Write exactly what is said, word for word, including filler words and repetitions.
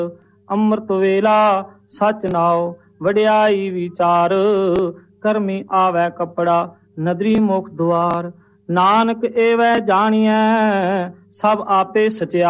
ਅੰਮ੍ਰਿਤ ਵੇਲਾ ਸਚ ਨਾਉ ਵਡਿਆਈ ਵਿਚਾਰ। ਕਰਮੀ ਆਵੈ ਕੱਪੜਾ ਨਦਰੀ ਮੁਖ ਦੁਆਰ। ਨਾਨਕ ਏਵੈ ਜਾਣੀਐ ਸਭ ਆਪੇ ਸਚਿਆ